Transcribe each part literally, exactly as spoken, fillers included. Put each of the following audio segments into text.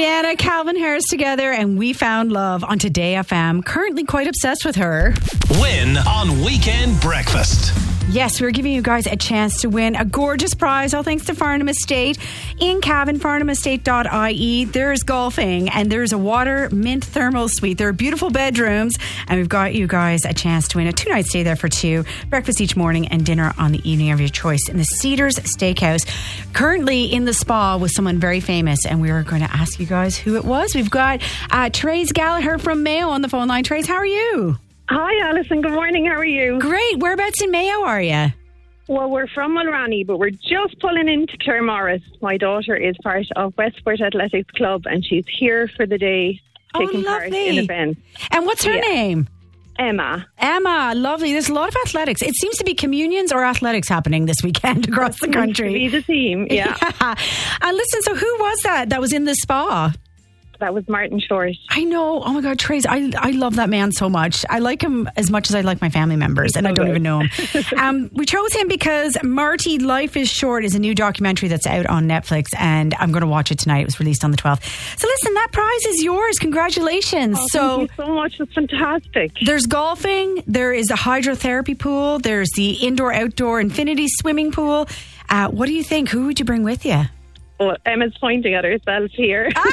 Rihanna, Calvin Harris together, and We Found Love on Today F M. Currently quite obsessed with her. Win on Weekend Breakfast. Yes, we're giving you guys a chance to win a gorgeous prize, all thanks to Farnham Estate in Cavan, farnham estate dot I E. There's golfing and there's a water mint thermal suite. There are beautiful bedrooms, and we've got you guys a chance to win a two-night stay there for two, breakfast each morning and dinner on the evening of your choice in the Cedars Steakhouse. Currently in the spa with someone very famous, and we are going to ask you guys who it was. We've got uh, Therese Gallagher from Mayo on the phone line. Therese, how are you? Hi, Alison. Good morning. How are you? Great. Whereabouts in Mayo are you? Well, we're from Mulranny, but we're just pulling into Claremorris. My daughter is part of Westport Athletics Club, and she's here for the day, taking oh, part in events. And what's her yeah. name? Emma. Emma, lovely. There's a lot of athletics. It seems to be communions or athletics happening this weekend across the country. Be the team, yeah. yeah. And listen, so who was that that was in the spa? That was Martin Short. I know. Oh my God, Trace, I I love that man so much. I like him as much as I like my family members, and so I don't good. even know him. um, we chose him because Marty, Life is Short is a new documentary that's out on Netflix, and I'm going to watch it tonight. It was released on the twelfth. So listen, that prize is yours. Congratulations. Oh, so, thank you so much. It's fantastic. There's golfing. There is a hydrotherapy pool. There's the indoor-outdoor infinity swimming pool. Uh, what do you think? Who would you bring with you? Well, Emma's pointing at herself here. How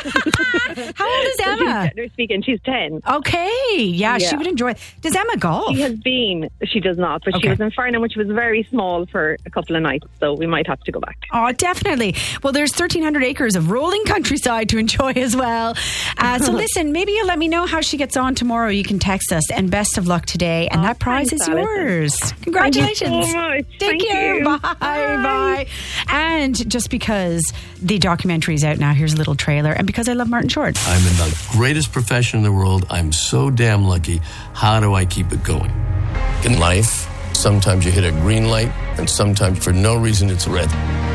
old is Emma? She's speaking. She's ten. Okay. Yeah, yeah, she would enjoy it. Does Emma golf? She has been. She does not. But okay. She was in Farnham, which was very small for a couple of nights. So we might have to go back. Oh, definitely. Well, there's thirteen hundred acres of rolling countryside to enjoy as well. Uh, so listen, maybe you'll let me know how she gets on tomorrow. You can text us. And best of luck today. And oh, that prize thanks, is yours. Alison. Congratulations. Thank you so much. Take Thank care. You. Bye. Bye. Bye. And just because the documentary is out now, here's a little trailer. And because I love Martin Short. I'm in the greatest profession in the world. I'm so damn lucky. How do I keep it going? In life, sometimes you hit a green light, and sometimes for no reason it's red.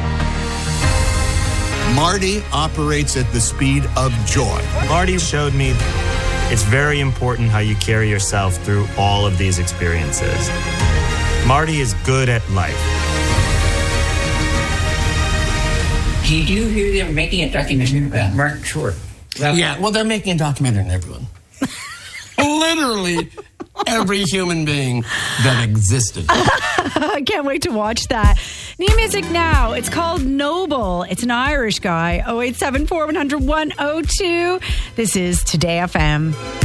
Marty operates at the speed of joy. Marty showed me it's very important how you carry yourself through all of these experiences. Marty is good at life. Did you hear they're making a documentary about Martin Short? Well, yeah, well, they're making a documentary on everyone. Literally every human being that existed. I can't wait to watch that. New music now. It's called Noble. It's an Irish guy. oh eight seven four, one hundred, one oh two. This is Today F M.